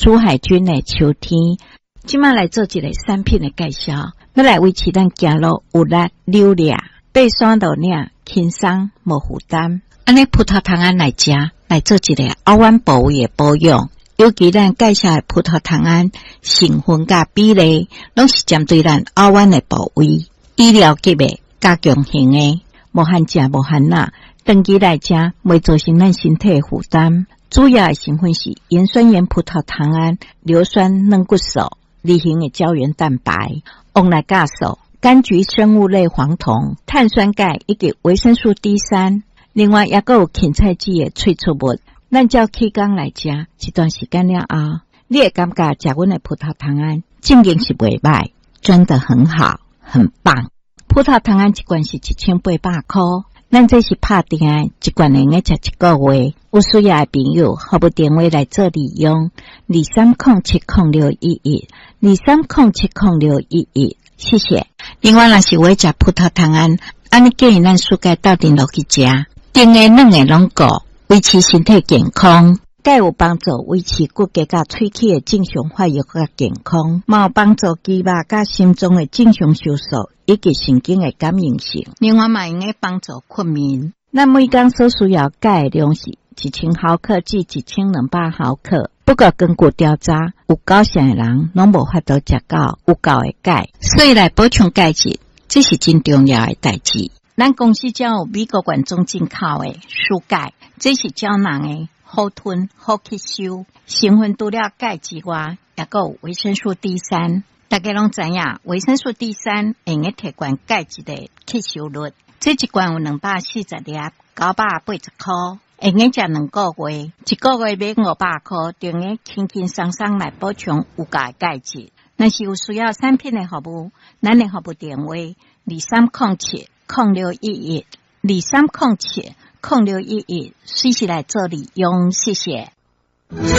朱海军的秋天，今麦来做一个产品的介绍。要来维持咱走路有力溜俩，爬山路领轻松无负担。安尼葡萄糖胺来食，来做一个凹弯部位的保养。尤其咱介绍的葡萄糖胺成分甲比例，拢是针对咱凹弯的部位，医疗级的、加强型的，无限食无限钠。长期来食，袂造成咱身体的负担。主要的成分是盐酸盐葡萄糖胺、硫酸软骨素、离型的胶原蛋白、翁来酵素、柑橘生物类黄酮、碳酸钙以及维生素 D3。另外也有芹菜籽的萃取物。咱照起工来食，一段时间了后，你会感觉食阮的葡萄糖胺正经是袂歹，真的很好，很棒。葡萄糖胺一罐是1800块。咱这是拍定的，一罐能够吃1个月。有需要的朋友，可不电话来做利用23070611，23070611，谢谢。另外，若是我食葡萄糖胺，安尼建议咱暑假倒定落去食，定的软的拢够，维持身体健康。钙有帮助维持骨骼甲喙齿的正常发育甲健康，嘛有帮助肌肉甲心脏的正常收缩以及神经的感应性。另外嘛，用来帮助困眠。咱每天所需要钙的量是1000毫克至1200毫克。不过根据调查，有高血的人拢无法度食到有够的钙，所以来补充钙质，这是真重要的代志。咱公司将有美国原装进口的舒钙，这是胶囊的。好吞好吸收，成分除了钙之外，也有维生素 D3。大家拢知影，维生素 D3 会用提悬钙质的吸收率。这一罐有240粒，980块，会用食2个月，1个月买500块，就用轻轻松松来补充有够的钙质。若是有需要产品的服务，咱的服务电话23070611，23070611，随时来做利用，谢谢。